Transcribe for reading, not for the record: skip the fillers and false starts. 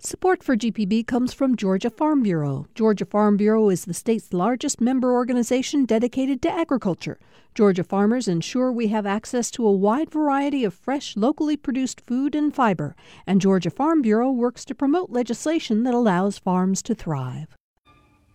Support for GPB comes from Georgia Farm Bureau. Georgia Farm Bureau is the state's largest member organization dedicated to agriculture. Georgia farmers ensure we have access to a wide variety of fresh, locally produced food and fiber, and Georgia Farm Bureau works to promote legislation that allows farms to thrive.